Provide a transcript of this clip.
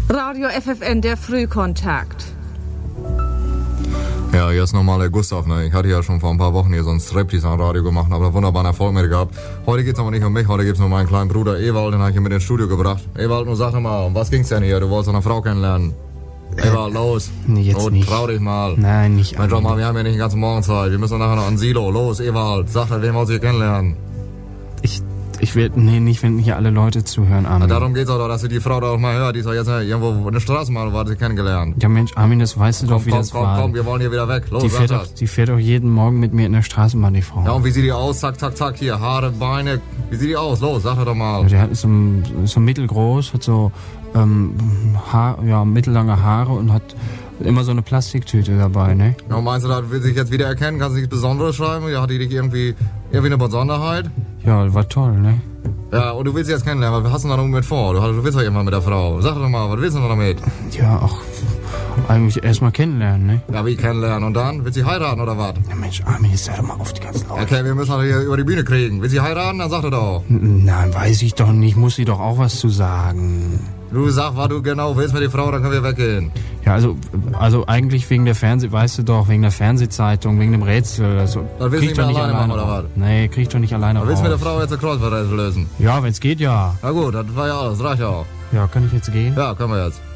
Radio FFN, der Frühkontakt. Ja, hier ist nochmal der Gustav, ne? Ich hatte ja schon vor ein paar Wochen hier so ein Striptease am Radio gemacht, aber wunderbaren Erfolg mit gehabt. Heute geht's aber nicht um mich, heute geht's nur um meinen kleinen Bruder Ewald, den habe ich hier mit ins Studio gebracht. Ewald, nun sag doch mal, um was ging's denn hier? Du wolltest eine Frau kennenlernen. Ewald, los. Nee, jetzt oh, nicht. Trau dich mal. Nein, nicht. Mensch, doch mal, wir haben ja nicht den ganzen Morgen Zeit. Wir müssen nachher noch an Silo. Los, Ewald, sag doch, wen wir uns hier kennenlernen. Ich will, nicht, wenn hier alle Leute zuhören, Armin. Darum geht's auch doch, dass du die Frau da auch mal hört. Die ist doch jetzt irgendwo in der Straße mal, wo du sie kennengelernt. Ja Mensch, Armin, das weißt du doch, wie das war. Komm, wir wollen hier wieder weg. Los, die fährt doch jeden Morgen mit mir in der Straßenbahn, die Frau. Ja, und wie sieht die aus? Zack, zack, zack, hier, Haare, Beine. Wie sieht die aus? Los, sag doch mal. Ja, die hat so mittelgroß, hat so mittellange Haare und hat immer so eine Plastiktüte dabei, ne? Ja, meinst du, da will sich jetzt wieder erkennen? Kannst du nichts Besonderes schreiben? Ja, hat die dich irgendwie eine Besonderheit? Ja, war toll, ne? Ja, und du willst sie jetzt kennenlernen, was hast du da noch mit vor? Du willst doch irgendwann mit der Frau. Sag doch mal, was willst du noch damit? Ja, auch eigentlich erstmal kennenlernen, ne? Ja, wie kennenlernen? Und dann? Willst du sie heiraten oder was? Ja, Mensch, Armin, jetzt hör doch mal auf die ganzen Leute. Okay, wir müssen halt hier über die Bühne kriegen. Willst du sie heiraten? Dann sag doch. Nein, weiß ich doch nicht. Muss sie doch auch was zu sagen. Du sag, was du genau willst mit der Frau, dann können wir weggehen. Ja, also eigentlich wegen der weißt du doch, wegen der Fernsehzeitung, wegen dem Rätsel. Also, dann willst du nicht mehr alleine machen, oder was? Nee, krieg ich doch nicht alleine raus. Willst du mit der Frau jetzt ein Kreuzworträtsel lösen? Ja, wenn's geht, ja. Na gut, das war ja alles, das reicht ja auch. Ja, kann ich jetzt gehen? Ja, können wir jetzt.